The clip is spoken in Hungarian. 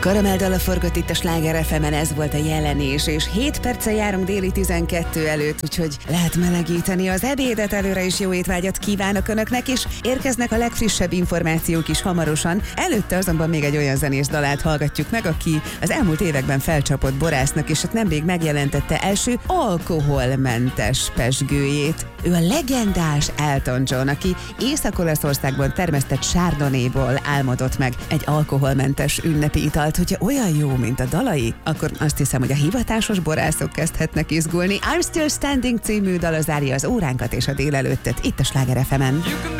Karameldala forgott itt a Sláger FM-en, ez volt a jelenés, és 7 perccel járunk déli 12 előtt, úgyhogy lehet melegíteni az ebédet, előre is jó étvágyat kívánok Önöknek, és érkeznek a legfrissebb információk is hamarosan. Előtte azonban még egy olyan zenés dalát hallgatjuk meg, aki az elmúlt években felcsapott borásznak, és hát nemrég megjelentette első alkoholmentes pezsgőjét. Ő a legendás Elton John, aki Észak-Olaszországban termesztett Chardonnayból álmodott meg egy alkoholmentes ünnepi italt. Hogyha olyan jó, mint a dalai, akkor azt hiszem, hogy a hivatásos borászok kezdhetnek izgulni. I'm Still Standing című dala zárja az óránkat és a délelőttet itt a Sláger FM-en.